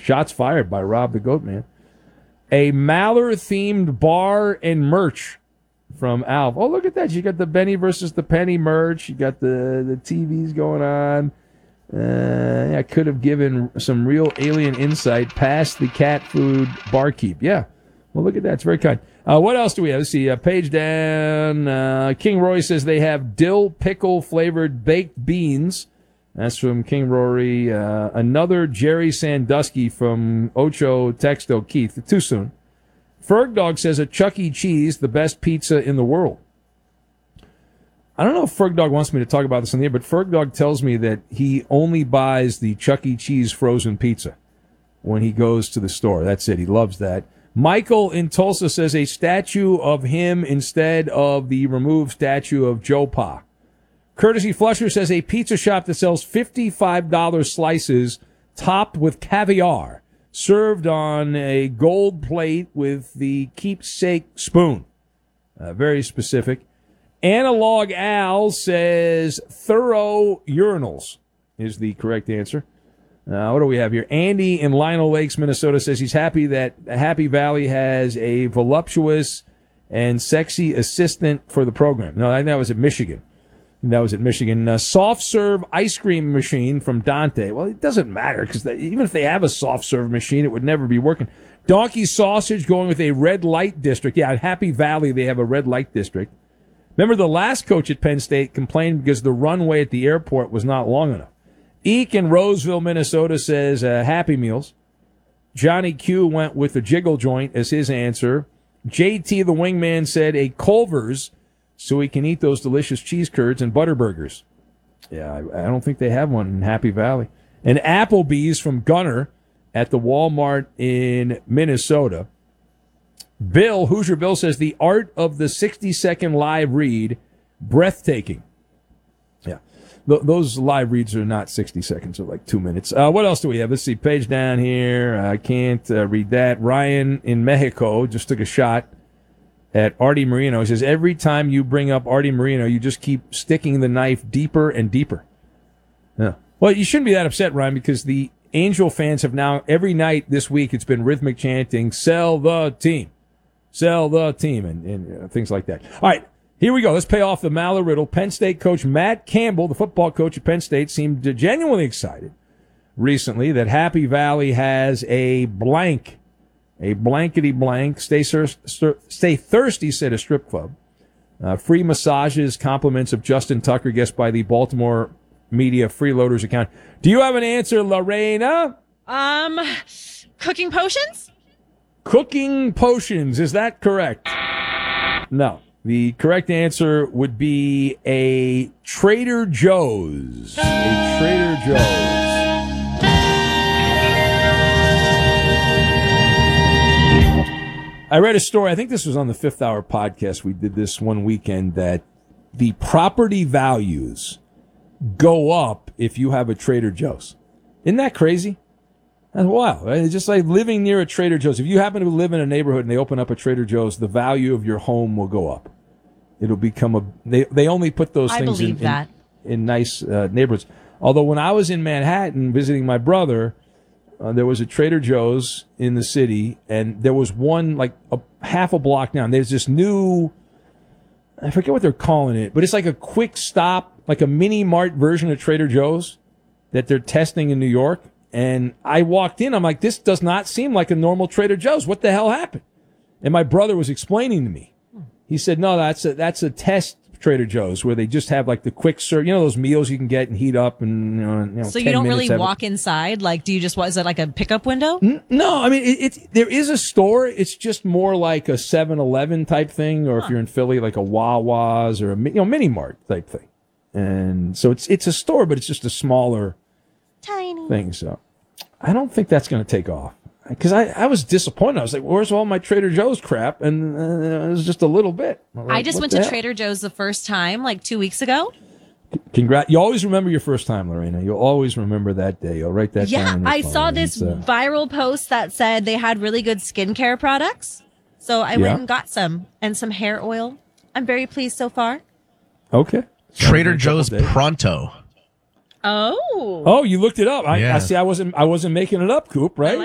Shots fired by Rob the Goat Man. A Maller-themed bar and merch from Alf. Oh, look at that. You got the Benny versus the Penny merch. You got the TVs going on. I could have given some real alien insight past the cat food barkeep. Yeah. Well, look at that. It's very kind. What else do we have? Let's see. Page down. King Roy says they have dill pickle flavored baked beans. That's from King Rory. Another Jerry Sandusky from Ocho Texto Keith. Too soon. Ferg Dog says a Chuck E. Cheese, the best pizza in the world. I don't know if Ferg Dog wants me to talk about this in the air, but Ferg Dog tells me that he only buys the Chuck E. Cheese frozen pizza when he goes to the store. That's it. He loves that. Michael in Tulsa says a statue of him instead of the removed statue of Joe Pa. Courtesy Flusher says a pizza shop that sells $55 slices topped with caviar, served on a gold plate with the keepsake spoon. Very specific. Analog Al says thorough urinals is the correct answer. What do we have here? Andy in Lionel Lakes, Minnesota says he's happy that Happy Valley has a voluptuous and sexy assistant for the program. No, that was at Michigan. Soft serve ice cream machine from Dante. Well, it doesn't matter because even if they have a soft serve machine, it would never be working. Donkey Sausage going with a red light district. Yeah, at Happy Valley, they have a red light district. Remember the last coach at Penn State complained because the runway at the airport was not long enough. Eek in Roseville, Minnesota says Happy Meals. Johnny Q went with the jiggle joint as his answer. JT the Wingman said a Culver's so he can eat those delicious cheese curds and butter burgers. Yeah, I don't think they have one in Happy Valley. And Applebee's from Gunner at the Walmart in Minnesota. Bill, Hoosier Bill says the art of the 60-second live read, breathtaking. Yeah, those live reads are not 60 seconds, they're like 2 minutes. What else do we have? Let's see, page down here. I can't read that. Ryan in Mexico just took a shot at Artie Moreno. He says, every time you bring up Artie Moreno, you just keep sticking the knife deeper and deeper. Yeah. Well, you shouldn't be that upset, Ryan, because the Angel fans have now, every night this week, it's been rhythmic chanting, sell the team, and things like that. All right, here we go. Let's pay off the Maller riddle. Penn State coach Matt Campbell, the football coach at Penn State, seemed genuinely excited recently that Happy Valley has a blankety blank. Stay thirsty, said a strip club. Free massages, compliments of Justin Tucker, guessed by the Baltimore media freeloaders account. Do you have an answer, Lorena? Cooking potions? Cooking potions. Is that correct? No. The correct answer would be a Trader Joe's. A Trader Joe's. I read a story, I think this was on the Fifth Hour podcast, we did this one weekend, that the property values go up if you have a Trader Joe's. Isn't that crazy? That's wild, right? It's just like living near a Trader Joe's. If you happen to live in a neighborhood and they open up a Trader Joe's, the value of your home will go up. It'll become they only put those things in nice neighborhoods. Although when I was in Manhattan visiting my brother, there was a Trader Joe's in the city, and there was one like half a block down. There's this new, I forget what they're calling it, but it's like a quick stop, like a mini mart version of Trader Joe's that they're testing in New York. And I walked in, I'm like, this does not seem like a normal Trader Joe's. What the hell happened? And my brother was explaining to me. He said, no, that's a test Trader Joe's where they just have like the quick serve, those meals you can get and heat up and So you don't really walk inside? Like, do you just, is it like a pickup window? No, I mean, there is a store. It's just more like a 7-Eleven type thing, or if you're in Philly, like a Wawa's or a mini mart type thing. And so it's a store, but it's just a smaller tiny thing. So I don't think that's going to take off. Because I was disappointed. I was like, where's all my Trader Joe's crap? And it was just a little bit. Like, I just went to Trader Joe's the first time, like 2 weeks ago. Congrats. You always remember your first time, Lorena. You'll always remember that day. You'll write that down. Yeah, I saw this viral post that said they had really good skincare products. So I went and got some, and some hair oil. I'm very pleased so far. Okay. Trader Joe's Pronto. Oh. Oh, you looked it up. I see. I wasn't making it up, Coop, right?